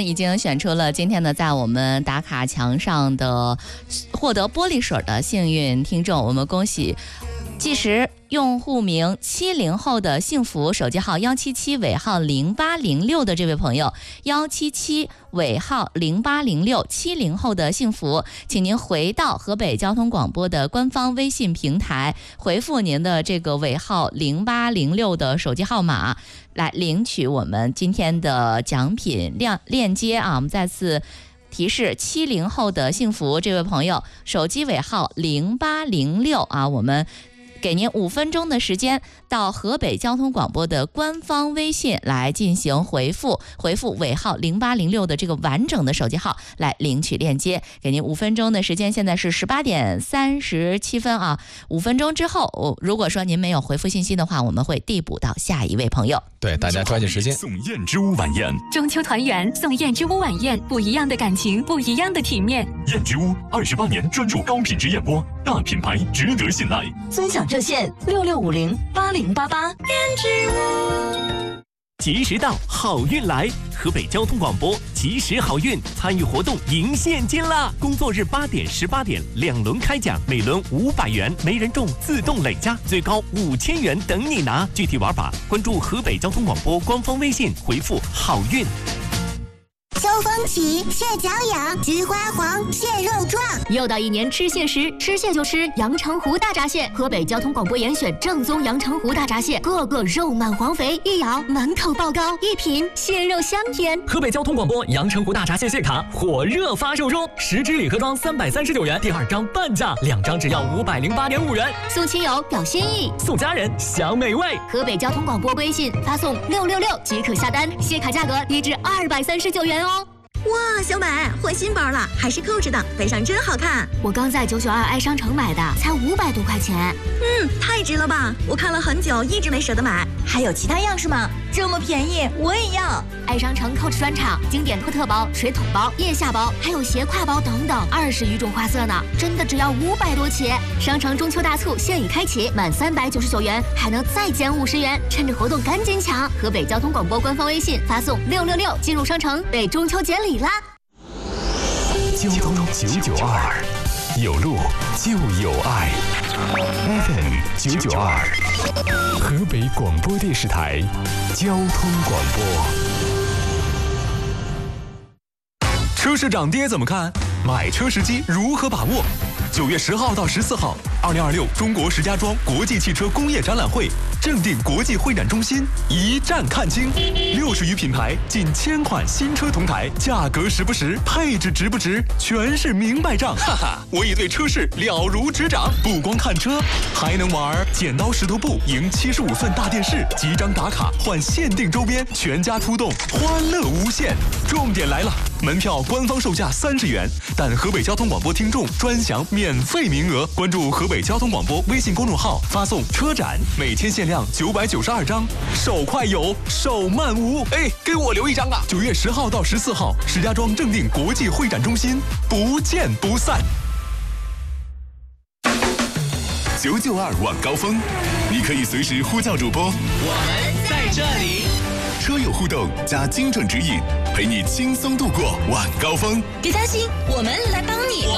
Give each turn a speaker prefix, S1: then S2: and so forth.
S1: 们已经选出了今天的在我们打卡墙上的获得玻璃水的幸运听众，我们恭喜计时用户名70后的幸福，手机号177尾号0806的这位朋友，177尾号0806，70后的幸福，请您回到河北交通广播的官方微信平台，回复您的这个尾号0806的手机号码，来领取我们今天的奖品链接啊！我们再次提示，70后的幸福这位朋友，手机尾号0806啊，我们给您5分钟的时间，到河北交通广播的官方微信来进行回复尾号0806的这个完整的手机号来领取链接，给您5分钟的时间。现在是18点37分啊，5分钟之后，如果说您没有回复信息的话，我们会递补到下一位朋友。
S2: 对，大家抓紧时间。
S3: 送燕之屋晚宴，
S4: 中秋团圆送燕之屋晚宴，不一样的感情，不一样的体面。
S3: 燕之屋28年专注高品质燕窝，大品牌值得信赖。
S5: 尊享热线66508088。燕之屋。
S6: 及时到，好运来！河北交通广播及时好运参与活动赢现金啦！工作日8点、18点2轮开奖，每轮500元，没人中自动累加，最高5000元等你拿。具体玩法关注河北交通广播官方微信，回复好运。
S7: 秋风起，蟹脚痒，菊花黄，蟹肉壮。
S4: 又到一年吃蟹时，吃蟹就吃阳澄湖大闸蟹。河北交通广播严选正宗阳澄湖大闸蟹，个个肉满黄肥，一咬满口爆膏，一品蟹肉香甜。
S8: 河北交通广播阳澄湖大闸蟹蟹卡火热发售中，10支礼盒装339元，第2张半价，2张只要508.5元。
S4: 送亲友表心意，
S8: 送家人享美味。
S4: 河北交通广播微信发送666即可下单，蟹卡价格低至239元哦。
S9: 哇，小美换新包了，还是扣着的，背上真好看。
S4: 我刚在992爱商城买的，才500多块钱。
S9: 太值了吧！我看了很久，一直没舍得买。
S5: 还有其他样式吗？这么便宜，我也要。
S4: 爱商城 Coach 专场，经典托特包、水桶包、腋下包，还有斜挎包等等，20余种花色呢，真的只要500多起。商城中秋大促现已开启，满399元还能再减50元，趁着活动赶紧抢！河北交通广播官方微信发送666进入商城，为中秋节礼啦！
S3: 交通992，有路就有爱。FM 992，河北广播电视台交通广播。
S10: 车市涨跌怎么看？买车时机如何把握？9月10号到14号，2026中国石家庄国际汽车工业展览会正定国际会展中心一站看清，60余品牌，近1000款新车同台，价格实不实，配置值不值，全是明白账。哈哈，我已对车市了如指掌，不光看车，还能玩剪刀石头布，赢75份大电视，几张打卡换限定周边，全家出动，欢乐无限。重点来了，门票官方售价30元，但河北交通广播听众专享免费名额。关注河北交通广播微信公众号，发送车展，每天限量992张，手快有，手慢无。哎，给我留一张啊！9月10号到14号，石家庄正定国际会展中心，不见不散。
S3: 992晚高峰，你可以随时呼叫主播，
S11: 我们在这里。
S3: 车友互动加精准指引，陪你轻松度过晚高峰。
S5: 别担心，我们来帮